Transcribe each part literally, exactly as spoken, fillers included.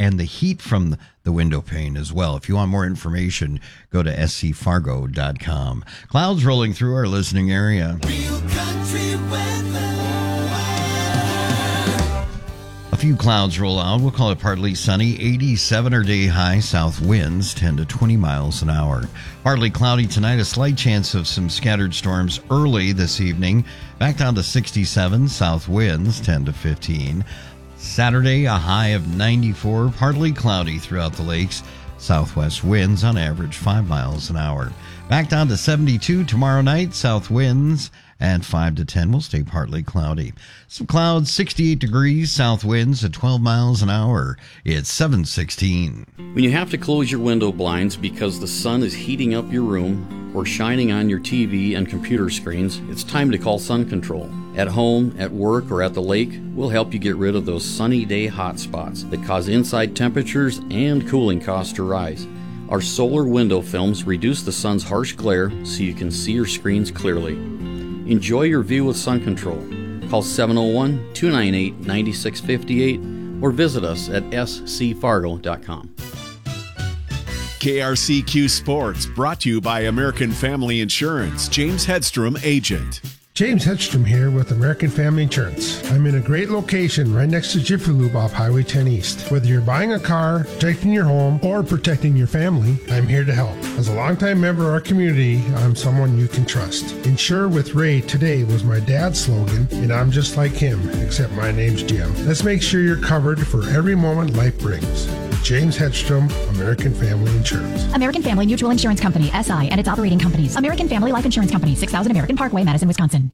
and the heat from the window pane as well. If you want more information, go to s c fargo dot com. Clouds rolling through our listening area. Real country weather. A few clouds roll out. We'll call it partly sunny. eighty-seven or day high. South winds ten to twenty miles an hour. Partly cloudy tonight. A slight chance of some scattered storms early this evening. Back down to sixty-seven. South winds ten to fifteen. Saturday, a high of ninety-four. Partly cloudy throughout the lakes. Southwest winds on average five miles an hour. Back down to seventy-two tomorrow night. South winds at five to ten will stay partly cloudy. Some clouds, sixty-eight degrees, south winds at twelve miles an hour. It's seven sixteen. When you have to close your window blinds because the sun is heating up your room or shining on your T V and computer screens, it's time to call Sun Control. At home, at work, or at the lake, we'll help you get rid of those sunny day hot spots that cause inside temperatures and cooling costs to rise. Our solar window films reduce the sun's harsh glare so you can see your screens clearly. Enjoy your view with Sun Control. Call seven oh one, two nine eight, nine six five eight or visit us at s c fargo dot com. K R C Q Sports, brought to you by American Family Insurance. James Hedstrom, agent. James Hedstrom here with American Family Insurance. I'm in a great location right next to Jiffy Lube off Highway ten East. Whether you're buying a car, protecting your home, or protecting your family, I'm here to help. As a longtime member of our community, I'm someone you can trust. Insure with Ray today was my dad's slogan, and I'm just like him, except my name's Jim. Let's make sure you're covered for every moment life brings. James Hedstrom, American Family Insurance. American Family Mutual Insurance Company, S I, and its operating companies. American Family Life Insurance Company, six thousand American Parkway, Madison, Wisconsin.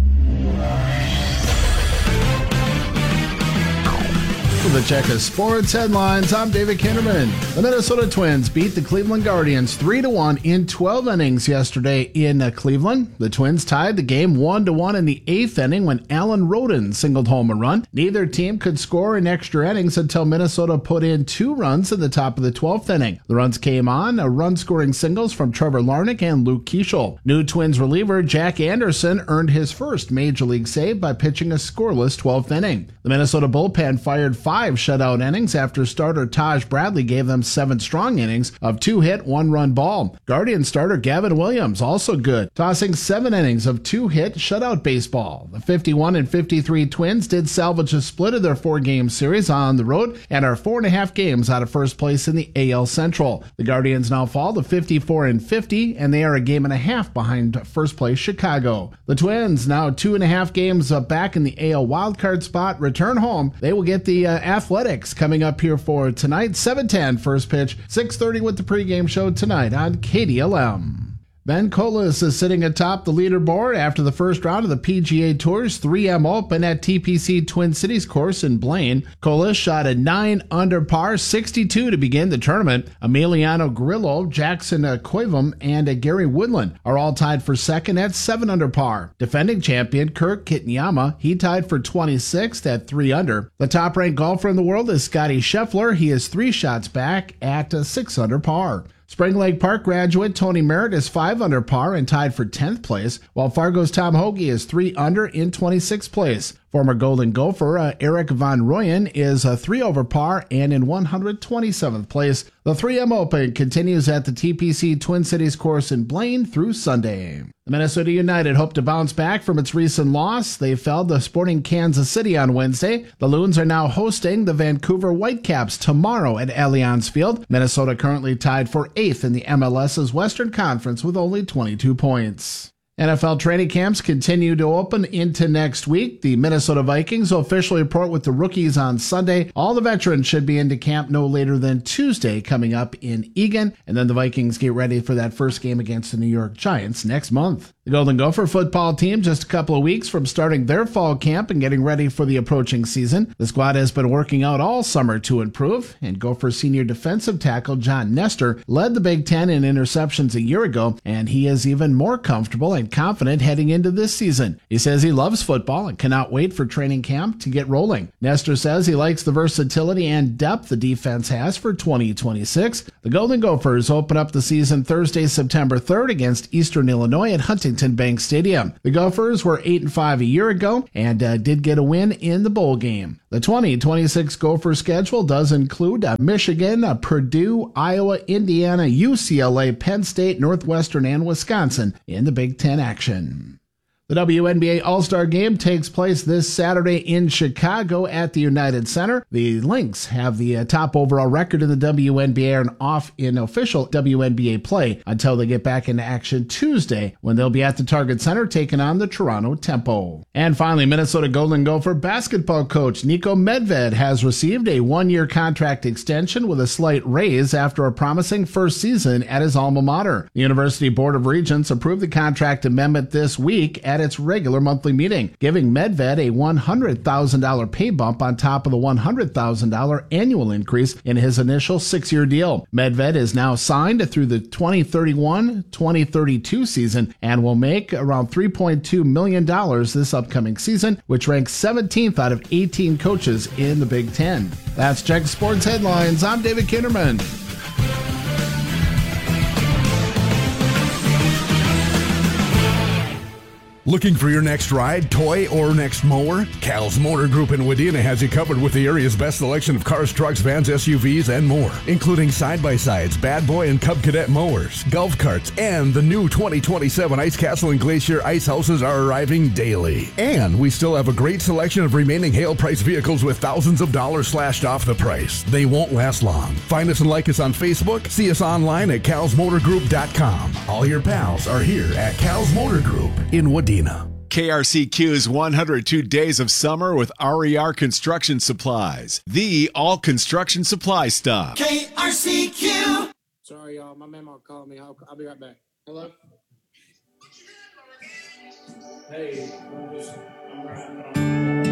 For the check of sports headlines, I'm David Kinderman. The Minnesota Twins beat the Cleveland Guardians three to one in twelve innings yesterday in uh, Cleveland. The Twins tied the game one to one in the eighth inning when Alan Roden singled home a run. Neither team could score in extra innings until Minnesota put in two runs in the top of the twelfth inning. The runs came on a run-scoring singles from Trevor Larnach and Luke Keeschel. New Twins reliever Jack Anderson earned his first Major League save by pitching a scoreless twelfth inning. The Minnesota bullpen fired five shutout innings after starter Taj Bradley gave them seven strong innings of two-hit, one-run ball. Guardian starter Gavin Williams also good, tossing seven innings of two-hit shutout baseball. The fifty-one and fifty-three Twins did salvage a split of their four-game series on the road and are four and a half games out of first place in the A L Central. The Guardians now fall to fifty-four and fifty, and they are a game and a half behind first place Chicago. The Twins, now two and a half games back in the A L wildcard spot, return home. They will get the uh, Athletics coming up here for tonight, seven ten first pitch, six thirty with the pregame show tonight on K D L M. Ben Colas is sitting atop the leaderboard after the first round of the P G A Tour's three M Open at T P C Twin Cities course in Blaine. Colas shot a nine under par sixty-two to begin the tournament. Emiliano Grillo, Jackson Koivum, and Gary Woodland are all tied for second at seven under par. Defending champion Kurt Kitayama, he tied for twenty-sixth at three under. The top-ranked golfer in the world is Scotty Scheffler. He is three shots back at six under par. Spring Lake Park graduate Tony Merritt is five under par and tied for tenth place, while Fargo's Tom Hoagie is three under in twenty-sixth place. Former Golden Gopher uh, Eric Van Rooyen is uh, three over par and in one hundred twenty-seventh place. The three M Open continues at the T P C Twin Cities course in Blaine through Sunday. The Minnesota United hope to bounce back from its recent loss. They fell to Sporting Kansas City on Wednesday. The Loons are now hosting the Vancouver Whitecaps tomorrow at Allianz Field. Minnesota currently tied for eighth in the M L S's Western Conference with only twenty-two points. N F L training camps continue to open into next week. The Minnesota Vikings will officially report with the rookies on Sunday. All the veterans should be into camp no later than Tuesday coming up in Eagan. And then the Vikings get ready for that first game against the New York Giants next month. The Golden Gopher football team just a couple of weeks from starting their fall camp and getting ready for the approaching season. The squad has been working out all summer to improve, and Gopher senior defensive tackle John Nestor led the Big Ten in interceptions a year ago, and he is even more comfortable at and confident heading into this season. He says he loves football and cannot wait for training camp to get rolling. Nestor says he likes the versatility and depth the defense has for twenty twenty-six. The Golden Gophers open up the season Thursday, September third against Eastern Illinois at Huntington Bank Stadium. The Gophers were eight and five a year ago and uh, did get a win in the bowl game. The twenty twenty-six Gopher schedule does include uh, Michigan, uh, Purdue, Iowa, Indiana, U C L A, Penn State, Northwestern, and Wisconsin in the Big Ten action. The W N B A All-Star Game takes place this Saturday in Chicago at the United Center. The Lynx have the uh, top overall record in the W N B A and off in official W N B A play until they get back into action Tuesday when they'll be at the Target Center taking on the Toronto Tempo. And finally, Minnesota Golden Gopher basketball coach Niko Medved has received a one-year contract extension with a slight raise after a promising first season at his alma mater. The University Board of Regents approved the contract amendment this week at its regular monthly meeting, giving Medved a one hundred thousand dollars pay bump on top of the one hundred thousand dollars annual increase in his initial six-year deal. Medved is now signed through the twenty thirty-one twenty thirty-two season and will make around three point two million dollars this upcoming season, which ranks seventeenth out of eighteen coaches in the Big Ten. That's Check Sports Headlines. I'm David Kinderman. Looking for your next ride, toy, or next mower? Cal's Motor Group in Wadena has you covered with the area's best selection of cars, trucks, vans, S U Vs, and more, including side-by-sides, Bad Boy and Cub Cadet mowers, golf carts, and the new twenty twenty-seven Ice Castle and Glacier ice houses are arriving daily. And we still have a great selection of remaining hail price vehicles with thousands of dollars slashed off the price. They won't last long. Find us and like us on Facebook. See us online at cals motor group dot com. All your pals are here at Cal's Motor Group in Wadena. K R C Q's one hundred two Days of Summer with R E R Construction Supplies, the all construction supply stop. K R C Q. Sorry, y'all. My memo called me. I'll, I'll be right back. Hello? Hey, I'm just, I'm riding on.